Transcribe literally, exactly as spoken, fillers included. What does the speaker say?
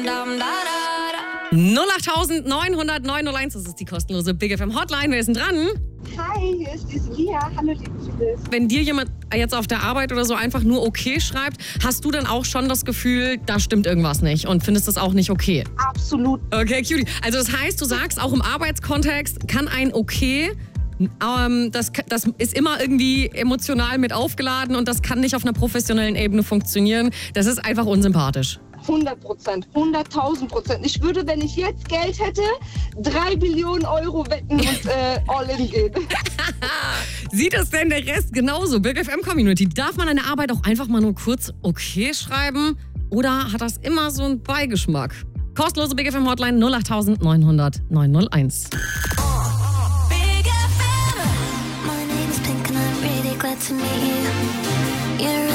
null acht neun null null neun null eins, das ist die kostenlose Big F M Hotline. Wer ist denn dran? Hi, hier ist die Lia. Hallo, liebe Phyllis. Wenn dir jemand jetzt auf der Arbeit oder so einfach nur okay schreibt, hast du dann auch schon das Gefühl, da stimmt irgendwas nicht und findest das auch nicht okay? Absolut. Okay, Cutie. Also das heißt, du sagst, auch im Arbeitskontext kann ein okay, ähm, das, das ist immer irgendwie emotional mit aufgeladen und das kann nicht auf einer professionellen Ebene funktionieren. Das ist einfach unsympathisch. hundert Prozent, hunderttausend Prozent. Ich würde, wenn ich jetzt Geld hätte, drei Billionen Euro wetten und äh, all in gehen. Sieht das denn der Rest genauso? Big F M Community, darf man eine Arbeit auch einfach mal nur kurz okay schreiben? Oder hat das immer so einen Beigeschmack? Kostenlose Big F M Hotline null acht neun null null neun null eins. Big F M. My name's Pink and I'm really glad to meet you. You're